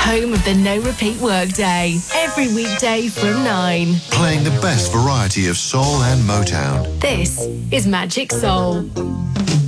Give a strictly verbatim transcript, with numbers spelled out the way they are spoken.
home of the no repeat workday. Every weekday from nine. Playing the best variety of soul and Motown. This is Magic Soul.